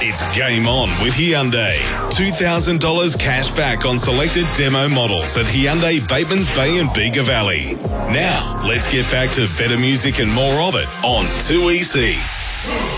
It's game on with Hyundai. $2,000 cash back on selected demo models at Hyundai Batemans Bay and Bega Valley. Now, let's get back to better music and more of it on 2EC.